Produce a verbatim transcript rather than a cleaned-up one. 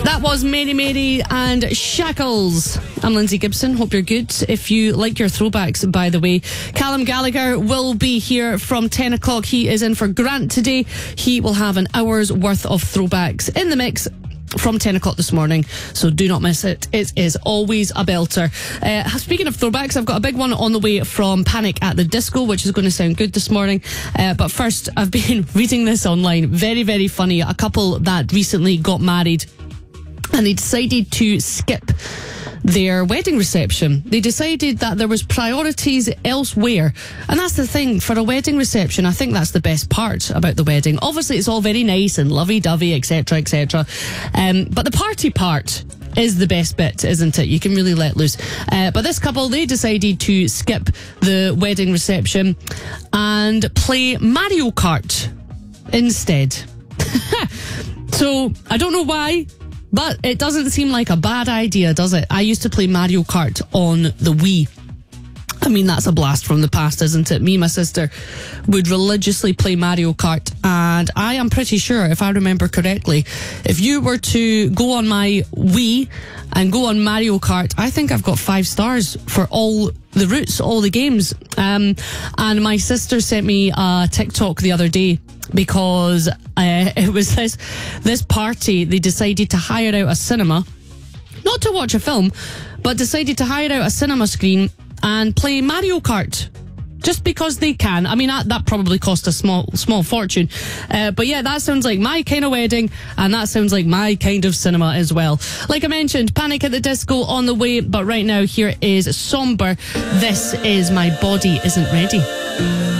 That was Mary Mary and Shackles. I'm Lindsay Gibson. Hope you're good. If you like your throwbacks, by the way, Callum Gallagher will be here from ten o'clock. He is in for Grant today. He will have an hour's worth of throwbacks in the mix from ten o'clock this morning, so do not miss it. It is always a belter. Uh, speaking of throwbacks, I've got a big one on the way from Panic at the Disco, which is going to sound good this morning. Uh, but first, I've been reading this online. Very, very funny. A couple that recently got married and they decided to skip their wedding reception. They decided that there was priorities elsewhere. And that's the thing, for a wedding reception, I think that's the best part about the wedding. Obviously, it's all very nice and lovey-dovey, et cetera, et cetera. Um, but the party part is the best bit, isn't it? You can really let loose. Uh, but this couple, they decided to skip the wedding reception and play Mario Kart instead. So, I don't know why, but it doesn't seem like a bad idea, does it? I used to play Mario Kart on the Wii. I mean, that's a blast from the past, isn't it? Me and my sister would religiously play Mario Kart, and I am pretty sure, if I remember correctly, if you were to go on my Wii and go on Mario Kart, I think I've got five stars for all the routes, all the games. Um, and my sister sent me a TikTok the other day because uh, it was this this party. They decided to hire out a cinema, not to watch a film, but decided to hire out a cinema screen and play Mario Kart just because they can. I mean, that, that probably cost a small small fortune. Uh, but yeah, that sounds like my kind of wedding, and that sounds like my kind of cinema as well. Like I mentioned, Panic at the Disco on the way, but right now here is Somber. This is My Body Isn't Ready.